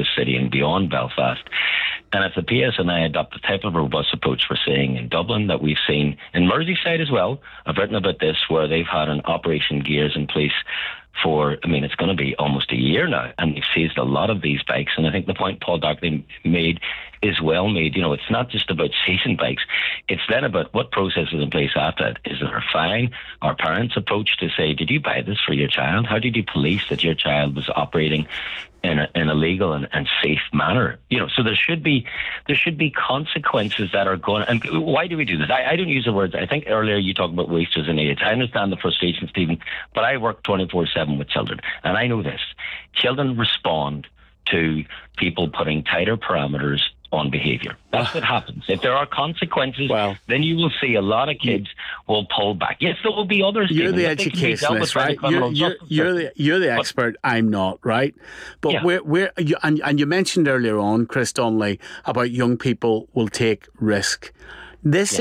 this city and beyond Belfast. And if the PSNI adopt the type of robust approach we're seeing in Dublin, that we've seen in Merseyside as well, I've written about this, where they've had an Operation Gears in place for, it's going to be almost a year now, and they've seized a lot of these bikes. And I think the point Paul Dockley made is well made. It's not just about seizing bikes. It's then about what process is in place after it. Is there a fine? Our parents' approach to say, did you buy this for your child? How did you police that your child was operating in a legal and safe manner? So there should be consequences that are going. And why do we do this? I don't use the words. I think earlier you talked about wasters and idiots. I understand the frustration, Stephen, but I work 24/7 with children, and I know this: children respond to people putting tighter parameters on behaviour. That's what happens. If there are consequences, then you will see a lot of kids will pull back. Yes, there will be others. You're the educationalist, right? You're the expert. I'm not, right? But you mentioned earlier on, Chris Donnelly, about young people will take risk. This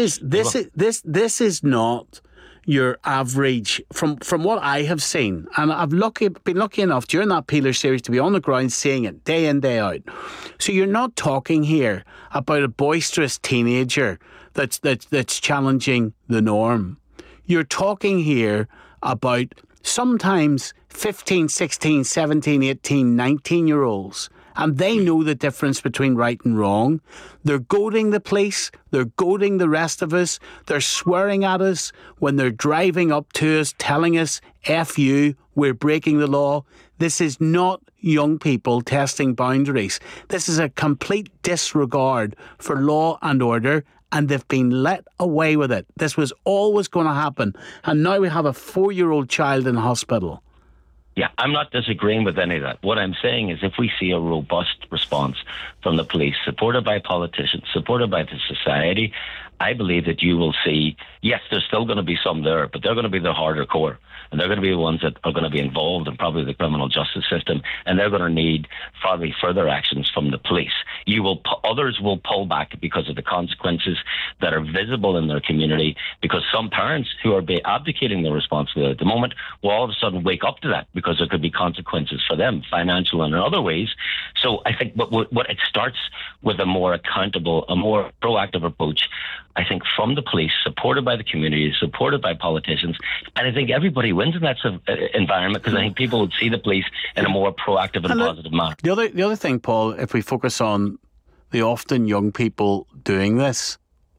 is not your average, from what I have seen, and I've been lucky enough during that Peeler series to be on the ground seeing it day in, day out. So you're not talking here about a boisterous teenager that's challenging the norm. You're talking here about sometimes 15, 16, 17, 18, 19-year-olds, and they know the difference between right and wrong. They're goading the police. They're goading the rest of us. They're swearing at us when they're driving up to us, telling us, F you, we're breaking the law. This is not young people testing boundaries. This is a complete disregard for law and order, and they've been let away with it. This was always going to happen. And now we have a 4-year-old child in hospital. Yeah, I'm not disagreeing with any of that. What I'm saying is if we see a robust response from the police, supported by politicians, supported by the society, I believe that you will see, yes, there's still going to be some there, but they're going to be the harder core. And they're going to be the ones that are going to be involved in probably the criminal justice system, and they're going to need probably further actions from the police. Others will pull back because of the consequences that are visible in their community, because some parents who are abdicating their responsibility at the moment will all of a sudden wake up to that, because there could be consequences for them, financial and in other ways. So I think what it starts with a more accountable, a more proactive approach, I think, from the police, supported by the community, supported by politicians. And I think everybody wins in that environment, because I think people would see the police in a more proactive and positive manner. The other thing, Paul, if we focus on the often young people doing this,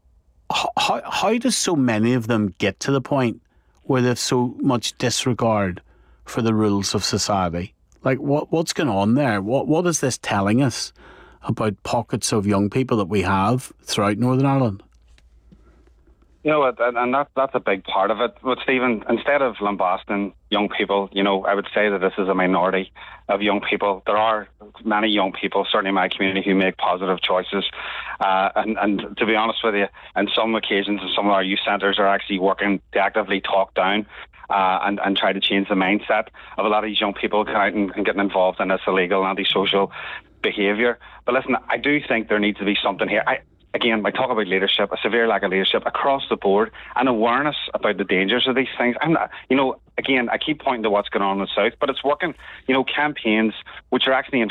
how does so many of them get to the point where they've so much disregard for the rules of society? Like, what's going on there? What is this telling us about pockets of young people that we have throughout Northern Ireland? And that's a big part of it. But Stephen, instead of lambasting young people, I would say that this is a minority of young people. There are many young people, certainly in my community, who make positive choices. And to be honest with you, on some occasions, some of our youth centres are actually working to actively talk down and try to change the mindset of a lot of these young people going out and getting involved in this illegal, antisocial behaviour. But listen, I do think there needs to be something here. Again, I talk about leadership, a severe lack of leadership across the board, and awareness about the dangers of these things. I'm not, again, I keep pointing to what's going on in the south, but it's working. Campaigns which are actually